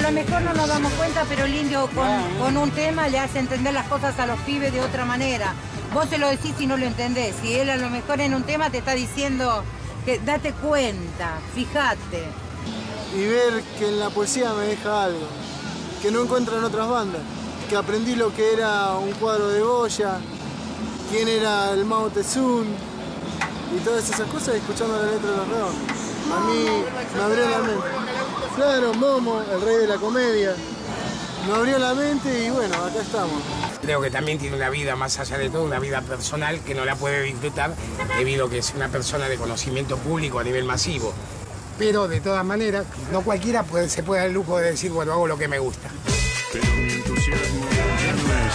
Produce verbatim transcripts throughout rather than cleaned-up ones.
lo mejor no nos damos cuenta, pero el indio con, con un tema le hace entender las cosas a los pibes de otra manera. Vos se lo decís y no lo entendés. Y él a lo mejor en un tema te está diciendo que date cuenta, fíjate. Y ver que en la poesía me deja algo, que no encuentro en otras bandas. Que aprendí lo que era un cuadro de Goya, quién era el Mao Tse-tung y todas esas cosas escuchando la letra de Los Redondos. A mí me abrió la mente. Claro, Momo, el rey de la comedia. Me abrió la mente y bueno, acá estamos. Creo que también tiene una vida, más allá de todo, una vida personal que no la puede disfrutar debido a que es una persona de conocimiento público a nivel masivo. Pero de todas maneras, no cualquiera puede, se puede dar el lujo de decir, bueno, hago lo que me gusta. Pero mi entusiasmo ya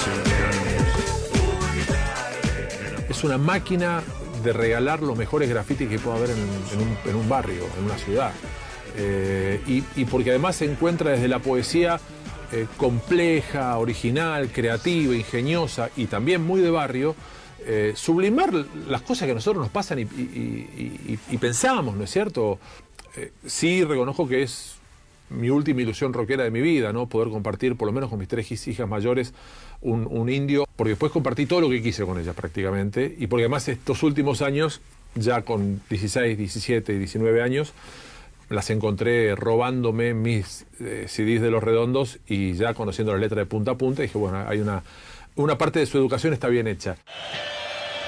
no es. Es una máquina de regalar los mejores grafitis que pueda haber en, en, un, en un barrio, en una ciudad. Eh, y, y porque además se encuentra desde la poesía eh, compleja, original, creativa, ingeniosa y también muy de barrio, eh, sublimar las cosas que a nosotros nos pasan y, y, y, y, y pensamos, ¿no es cierto? Eh, sí reconozco que es mi última ilusión rockera de mi vida, ¿no? Poder compartir, por lo menos con mis tres hijas mayores, un, un indio, porque después compartí todo lo que quise con ellas prácticamente, y porque además estos últimos años, ya con dieciséis, diecisiete y diecinueve años, las encontré robándome mis eh, C Ds de Los Redondos y ya conociendo la letra de punta a punta, dije, bueno, hay una, una parte de su educación está bien hecha.